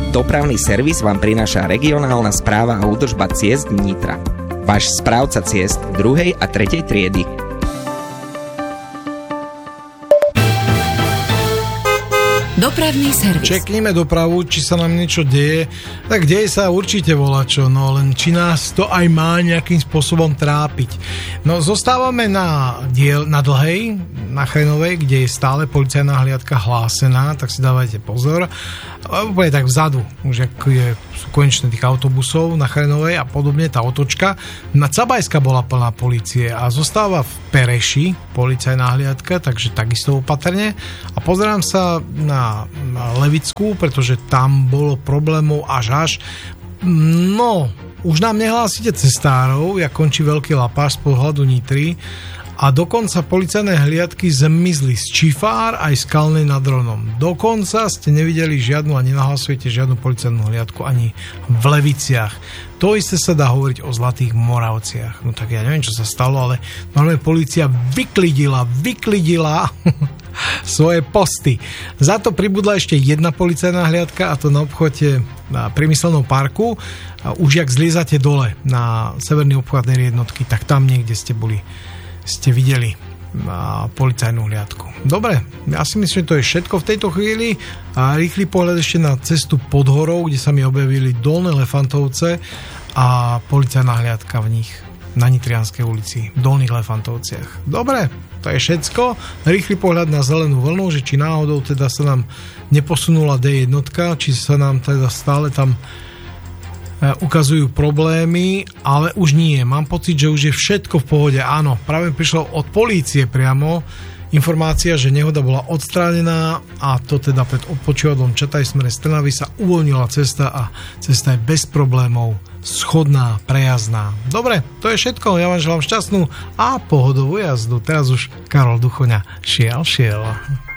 Dopravný servis vám prináša regionálna správa a údržba ciest Nitra. Váš správca ciest 2. a 3. triedy. Dopravný servis. Čeknime dopravu, či sa nám niečo deje. Tak deje sa určite volačo, no len či nás to aj má nejakým spôsobom trápiť. No zostávame na Dlhej, na Chrenovej, kde je stále policajná hliadka hlásená, tak si dávajte pozor. Úplne tak vzadu, už ako sú konečné tých autobusov na Chrenovej a podobne, tá otočka. Na Cabajska bola plná polície a zostáva v Pereši policajná hliadka, takže takisto opatrne. A pozerám sa na Levickú, pretože tam bolo problémov až. No, už nám nehlásite cestárov, jak končí veľký lapáš z pohľadu Nitry a dokonca policajné hliadky zmizli z Čifár aj z Kalnej nad Hronom. Dokonca ste nevideli žiadnu a nenahlasujete žiadnu policajnú hliadku ani v Leviciach. To isté sa dá hovoriť o Zlatých Moravciach. No tak ja neviem, čo sa stalo, ale normálne polícia vyklidila svoje posty. Za to pribudla ešte jedna policajná hliadka, a to na obchode na Priemyselnom parku. A už jak zliezate dole na severný obchod jednotky, tak tam niekde ste videli policajnú hliadku. Dobre, ja si myslím, že to je všetko v tejto chvíli. A rýchly pohľad ešte na cestu pod horou, kde sa mi objavili Dolné Lefantovce a policajná hliadka v nich na Nitrianskej ulici, v Dolných Lefantovciach. Dobre, to je všetko. Rýchly pohľad na zelenú vlnu, že či náhodou teda sa nám neposunula D1, či sa nám teda stále tam ukazujú problémy, ale už nie. Mám pocit, že už je všetko v pohode. Áno, práve prišlo od polície priamo informácia, že nehoda bola odstránená a to teda pred odpočívadlom Čataj smere z Trnavy sa uvoľnila cesta a cesta je bez problémov schodná, prejazdná. Dobre, to je všetko. Ja vám želám šťastnú a pohodovú jazdu. Teraz už Karol Duchoňa šiel.